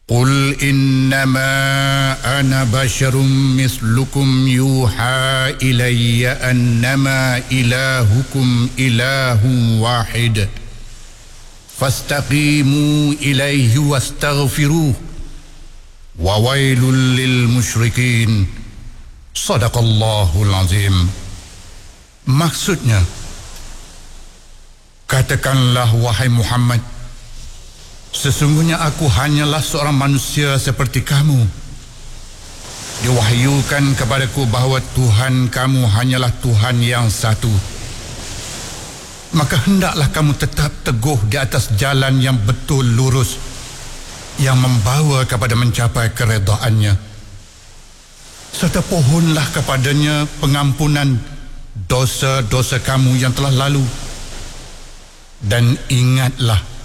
قل إنما أنا بشر مثلكم يوحى إلي أنما إلهكم إله واحد فاستقيموا إليه واستغفروه وويل للمشركين. Sadaqallahul Azim. Maksudnya, katakanlah wahai Muhammad, sesungguhnya aku hanyalah seorang manusia seperti kamu. Diwahyukan kepadaku bahawa Tuhan kamu hanyalah Tuhan yang satu. Maka hendaklah kamu tetap teguh di atas jalan yang betul lurus, yang membawa kepada mencapai keredaannya. Serta pohonlah kepadanya pengampunan dosa-dosa kamu yang telah lalu. Dan ingatlah